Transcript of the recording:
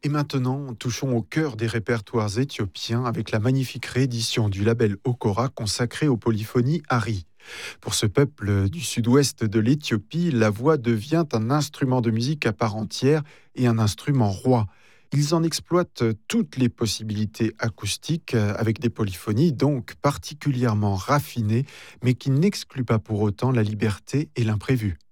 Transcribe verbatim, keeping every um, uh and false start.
Et maintenant, touchons au cœur des répertoires éthiopiens avec la magnifique réédition du label Okora consacré aux polyphonies Ari. Pour ce peuple du sud-ouest de l'Éthiopie, la voix devient un instrument de musique à part entière et un instrument roi. Ils en exploitent toutes les possibilités acoustiques euh, avec des polyphonies donc particulièrement raffinées, mais qui n'excluent pas pour autant la liberté et l'imprévu.